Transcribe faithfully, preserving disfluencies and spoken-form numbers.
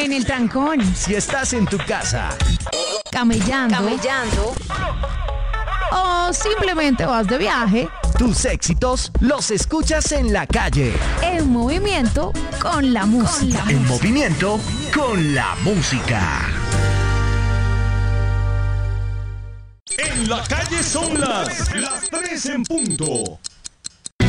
en el trancón, Si estás en tu casa, camellando, Camellando. o simplemente vas de viaje, tus éxitos los escuchas en la calle. en movimiento con la música. En movimiento con la música. En la calle son las, las tres en punto.